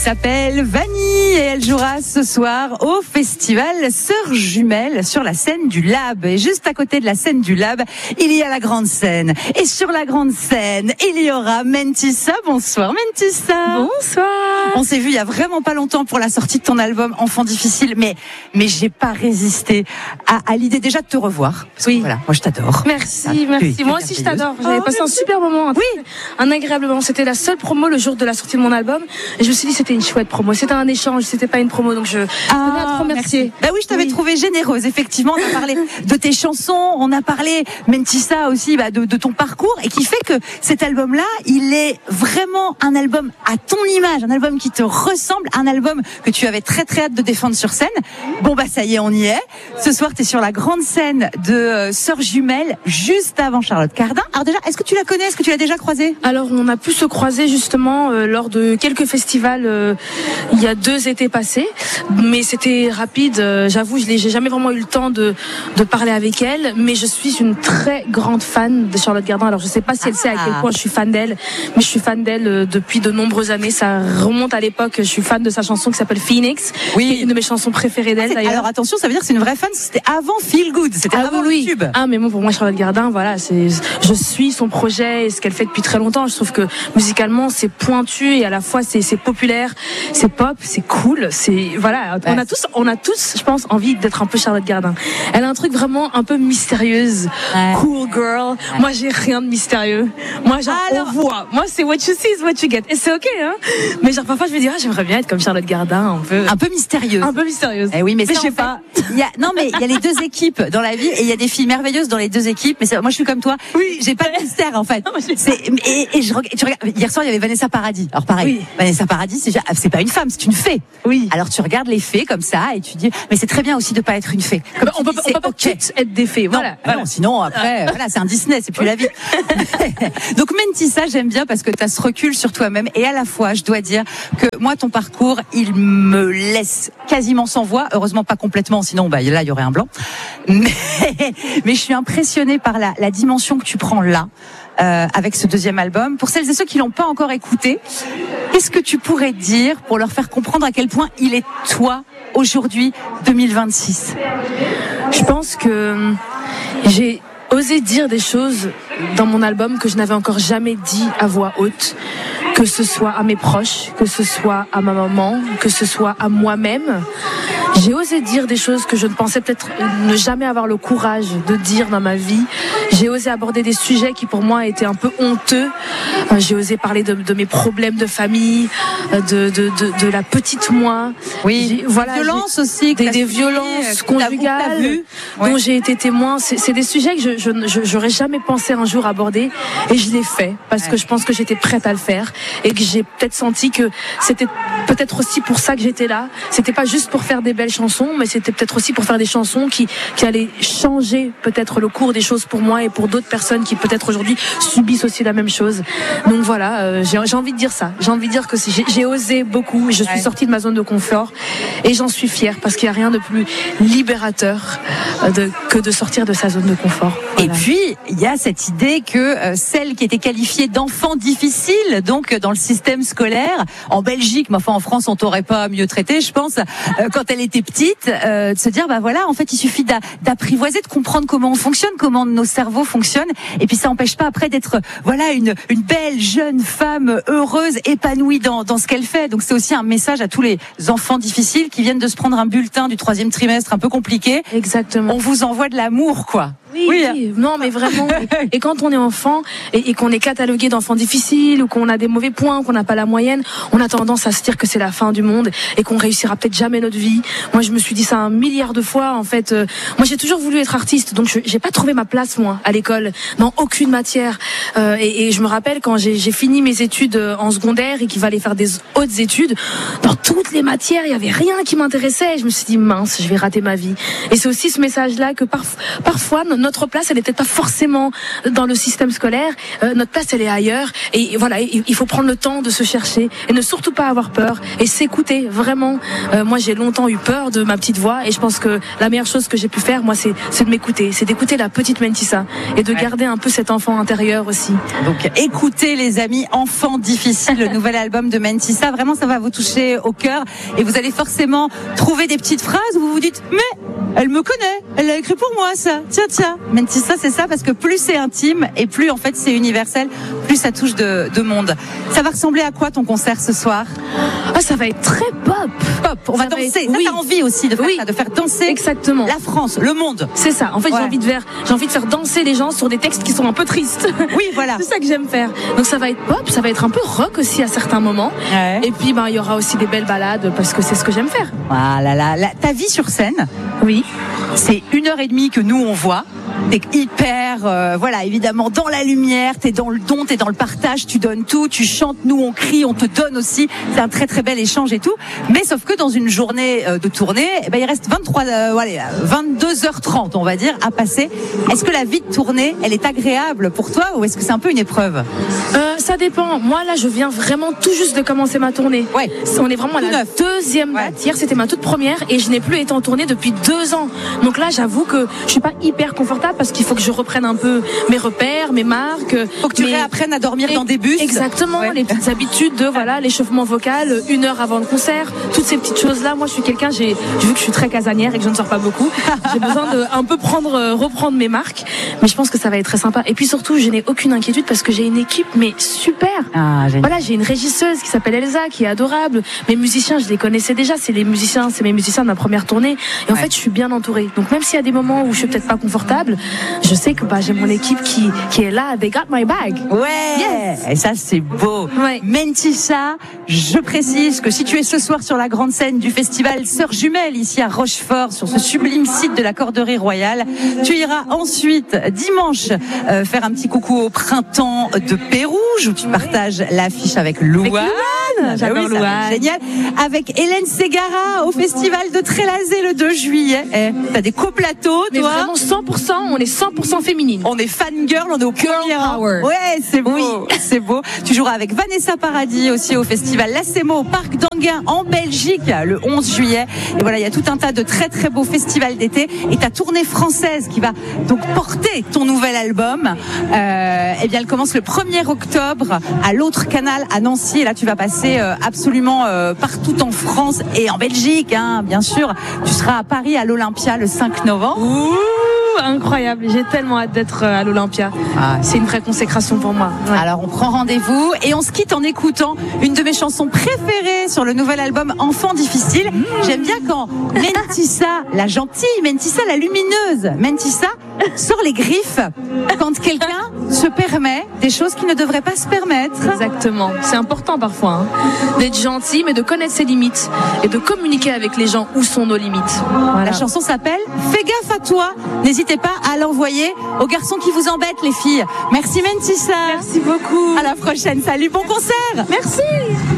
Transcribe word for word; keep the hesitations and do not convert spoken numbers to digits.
s'appelle Vanille et elle jouera ce soir au festival Sœurs Jumelles sur la scène du Lab. Et juste à côté de la scène du Lab, il y a la grande scène. Et sur la grande scène, il y aura Mentissa. Bonsoir Mentissa. Bonsoir. On s'est vu il y a vraiment pas longtemps pour la sortie de ton album Enfant difficile, mais mais j'ai pas résisté à, à l'idée déjà de te revoir. Parce oui. Que, voilà, moi je t'adore. Merci, ah, merci. Oui, moi aussi je t'adore. J'avais oh, passé un super moment, un, oui. un agréable moment. C'était la seule promo le jour de la sortie de mon album. Et je me suis dit c'était une chouette promo. C'était un échange, c'était pas une promo, donc je ah, tenais à te remercier. Merci. Bah oui, je t'avais oui. trouvé généreuse. Effectivement, on a parlé de tes chansons, on a parlé Mentissa aussi bah, de, de ton parcours et qui fait que cet album-là, il est vraiment un album à ton image, un album qui te ressemble, un album que tu avais très très hâte de défendre sur scène. Bon bah ça y est, on y est. Ce soir, tu es sur la grande scène de euh, Sœurs Jumelles, juste avant Charlotte Cardin. Alors déjà, est-ce que tu la connais? Est-ce que tu l'as déjà croisée? Alors, on a pu se croiser justement euh, lors de quelques festivals euh, il y a deux étés passés, mais c'était rapide. Euh, j'avoue, je l'ai, j'ai jamais vraiment eu le temps de de parler avec elle, mais je suis une très grande fan de Charlotte Cardin. Alors, je sais pas si elle ah. sait à quel point je suis fan d'elle, mais je suis fan d'elle euh, depuis de nombreuses années. Ça remonte à l'époque. Je suis fan de sa chanson qui s'appelle Phoenix. Oui, une de mes chansons préférées d'elle. Ah, d'ailleurs. Alors attention, ça veut dire que c'est une vraie fan. C'était avant Feel Good. C'était ah, avant oui. le tube. Ah, mais bon, pour moi, Charlotte Cardin, voilà, c'est, je suis son projet et ce qu'elle fait depuis très longtemps. Je trouve que musicalement, c'est pointu et à la fois, c'est, c'est populaire, c'est pop, c'est cool, c'est, voilà. Ouais. On a tous, on a tous, je pense, envie d'être un peu Charlotte Cardin. Elle a un truc vraiment un peu mystérieuse, ouais. cool girl. Ouais. Moi, j'ai rien de mystérieux. Moi, genre, alors, on voit. Moi, c'est what you see is what you get. Et c'est ok, hein. Mais genre, parfois, je me dis, ah, j'aimerais bien être comme Charlotte Cardin, un peu. Un peu mystérieuse. Un peu mystérieuse. Eh oui, mais, mais ça, je sais pas. Il y a, non, mais il y a les deux équipes dans la vie et il y a des filles merveilleuses dans les deux équipes. Mais c'est, moi, je suis comme toi. Oui. J'ai pas de mystère, en fait. Non, c'est, et, et je regarde, tu regardes, hier soir, il y avait Vanessa Paradis. Alors, pareil. Oui. Vanessa Paradis, c'est, c'est pas une femme, c'est une fée. Oui. Alors, tu regardes les fées comme ça et tu dis, mais c'est très bien aussi de pas être une fée. Comme on, peut, dis, on peut pas okay. toutes être des fées. Voilà. Non, voilà. Non, sinon, après, voilà, c'est un Disney, c'est plus la vie. Donc, Mentissa, j'aime bien parce que tu as ce recul sur toi-même et à la fois, je dois dire que moi, ton parcours, il me laisse quasiment sans voix. Heureusement, pas complètement, sinon, bah, là, il y aurait un blanc. Mais, mais je suis impressionnée par la, la dimension que tu prends là. Euh, avec ce deuxième album. Pour celles et ceux qui l'ont pas encore écouté, qu'est-ce que tu pourrais dire pour leur faire comprendre à quel point il est toi aujourd'hui, deux mille vingt-six? Je pense que j'ai osé dire des choses dans mon album que je n'avais encore jamais dit à voix haute, que ce soit à mes proches, que ce soit à ma maman, que ce soit à moi-même. J'ai osé dire des choses que je ne pensais peut-être ne jamais avoir le courage de dire dans ma vie. J'ai osé aborder des sujets qui pour moi étaient un peu honteux. J'ai osé parler de, de mes problèmes de famille, de, de, de, de la petite moi. Oui, voilà, violences aussi. Des, des violences conjugales vu. dont ouais. j'ai été témoin. C'est, c'est des sujets que je, je, je, j'aurais jamais pensé un jour aborder et je l'ai fait parce ouais. que je pense que j'étais prête à le faire et que j'ai peut-être senti que c'était peut-être aussi pour ça que j'étais là. C'était pas juste pour faire des belles chansons, mais c'était peut-être aussi pour faire des chansons qui, qui allaient changer peut-être le cours des choses pour moi et pour d'autres personnes qui peut-être aujourd'hui subissent aussi la même chose. Donc voilà, euh, j'ai, j'ai envie de dire ça. J'ai envie de dire que j'ai, j'ai osé beaucoup. Je suis ouais. sortie de ma zone de confort et j'en suis fière parce qu'il n'y a rien de plus libérateur euh, de, que de sortir de sa zone de confort. Voilà. Et puis, il y a cette idée que euh, celle qui était qualifiée d'enfant difficile, donc dans le système scolaire, en Belgique, mais enfin en France, on t'aurait pas mieux traité, je pense, euh, quand elle était petite, euh, de se dire, bah voilà, en fait, il suffit d'a, d'apprivoiser, de comprendre comment on fonctionne, comment nos cerveaux fonctionnent, et puis ça n'empêche pas après d'être, voilà, une, une belle jeune femme heureuse, épanouie dans, dans ce qu'elle fait. Donc c'est aussi un message à tous les enfants difficiles qui viennent de se prendre un bulletin du troisième trimestre un peu compliqué. Exactement. On vous envoie de l'amour, quoi. Oui, oui, oui, non, mais vraiment. Et quand on est enfant et, et qu'on est catalogué d'enfants difficiles ou qu'on a des mauvais points, qu'on n'a pas la moyenne, on a tendance à se dire que c'est la fin du monde et qu'on réussira peut-être jamais notre vie. Moi, je me suis dit ça un milliard de fois. En fait, euh, moi, j'ai toujours voulu être artiste, donc je, j'ai pas trouvé ma place moi à l'école dans aucune matière. Euh, et, et je me rappelle quand j'ai, j'ai fini mes études en secondaire et qu'il fallait faire des hautes études, dans toutes les matières, il y avait rien qui m'intéressait. Et je me suis dit mince, je vais rater ma vie. Et c'est aussi ce message-là que parf- parfois notre notre place, elle est peut-être pas forcément dans le système scolaire. Euh, notre place, elle est ailleurs. Et voilà, il faut prendre le temps de se chercher et ne surtout pas avoir peur et s'écouter vraiment. Euh, moi, j'ai longtemps eu peur de ma petite voix et je pense que la meilleure chose que j'ai pu faire, moi, c'est, c'est de m'écouter, c'est d'écouter la petite Mentissa et de ouais. garder un peu cet enfant intérieur aussi. Donc, écoutez les amis, Enfant difficile, le nouvel album de Mentissa, vraiment, ça va vous toucher au cœur et vous allez forcément trouver des petites phrases où vous vous dites, mais elle me connaît, elle l'a écrit pour moi ça, tiens tiens. Mentissa, c'est ça, parce que plus c'est intime et plus en fait c'est universel, plus ça touche de, de monde. Ça va ressembler à quoi ton concert ce soir? Ah, ça va être très pop. Pop, on ça va danser. Être... Ça, oui. T'as envie aussi de faire, oui. ça, de faire danser exactement la France, le monde. C'est ça. En fait, ouais. j'ai envie de faire, j'ai envie de faire danser les gens sur des textes qui sont un peu tristes. Oui, voilà. C'est ça que j'aime faire. Donc ça va être pop, ça va être un peu rock aussi à certains moments. Ouais. Et puis, ben, il y aura aussi des belles balades parce que c'est ce que j'aime faire. Voilà, la, la, ta vie sur scène. Oui. C'est une heure et demie que nous on voit. T'es hyper, euh, voilà, évidemment dans la lumière, t'es dans le don, t'es dans le partage, tu donnes tout, tu chantes, nous on crie, on te donne aussi. C'est un très très bel échange et tout. Mais sauf que dans une journée euh, de tournée, eh ben, il reste vingt-trois, euh, allez, vingt-deux heures trente, on va dire, à passer. Est-ce que la vie de tournée, elle est agréable pour toi ou est-ce que c'est un peu une épreuve? euh, Ça dépend. Moi là, je viens vraiment tout juste de commencer ma tournée. Ouais. On est vraiment à la neuf. deuxième date. Ouais. Hier, c'était ma toute première et je n'ai plus été en tournée depuis deux ans. Donc là, j'avoue que je suis pas hyper confortable parce qu'il faut que je reprenne un peu mes repères, mes marques. Faut que tu mes... réapprennes à dormir et... dans des bus. Exactement, ouais. Les petites habitudes de voilà, l'échauffement vocal, une heure avant le concert, toutes ces petites choses-là. Moi, je suis quelqu'un, j'ai vu que je suis très casanière et que je ne sors pas beaucoup. J'ai besoin de un peu prendre, reprendre mes marques. Mais je pense que ça va être très sympa. Et puis surtout, je n'ai aucune inquiétude parce que j'ai une équipe, mais super. Ah, voilà, j'ai une régisseuse qui s'appelle Elsa, qui est adorable. Mes musiciens, je les connaissais déjà. C'est les musiciens, c'est mes musiciens de ma première tournée. Et en ouais. fait, je suis bien entourée. Donc même s'il y a des moments où je suis peut-être pas confortable, je sais que bah, j'ai mon équipe qui, qui est là, they got my bag. Ouais, yes. Et ça c'est beau. Ouais. Mentissa, je précise que si tu es ce soir sur la grande scène du festival Sœurs Jumelles ici à Rochefort, sur ce sublime site de la Corderie Royale, tu iras ensuite dimanche euh, faire un petit coucou au printemps de Pérouge où tu partages l'affiche avec Louane. J'adore oui, Louane. Génial. Avec Hélène Ségara au festival de Trélazé le deux juillet. Eh, t'as des coplateaux, mais toi. Vraiment cent pour cent, on est cent pour cent féminine. On est fangirl, on est au premier rang. Ouais, c'est beau, oui. c'est beau. Tu joueras avec Vanessa Paradis aussi au festival Lacemo au Parc d'Anguin en Belgique le onze juillet. Et voilà, il y a tout un tas de très très beaux festivals d'été. Et ta tournée française qui va donc porter ton nouvel album, euh, eh bien elle commence le premier octobre à l'autre canal à Nancy. Et là tu vas passer euh, absolument euh, partout en France et en Belgique, hein, bien sûr. Tu seras à Paris à l'Olympia le cinq novembre. Ouh, incroyable, j'ai tellement hâte d'être à l'Olympia. Ah, c'est une vraie consécration pour moi. Ouais. Alors on prend rendez-vous et on se quitte en écoutant une de mes chansons préférées sur le nouvel album Enfant difficile. Mmh. J'aime bien quand Mentissa, la gentille, Mentissa la lumineuse, Mentissa sort les griffes quand quelqu'un se permet des choses qu'il ne devrait pas se permettre. Exactement, c'est important parfois hein, d'être gentil mais de connaître ses limites et de communiquer avec les gens où sont nos limites. Voilà. La chanson s'appelle Fais gaffe à toi. N'hésitez pas à l'envoyer aux garçons qui vous embêtent les filles. Merci Mentissa. Merci beaucoup. À la prochaine. Salut, bon concert. Merci.